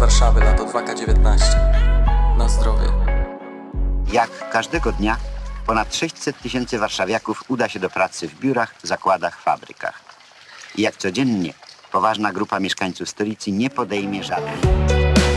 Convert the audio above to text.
Warszawy, lato 2K19. Na zdrowie. Jak każdego dnia ponad 600 000 warszawiaków uda się do pracy w biurach, zakładach, fabrykach. I jak codziennie poważna grupa mieszkańców stolicy nie podejmie żadnej.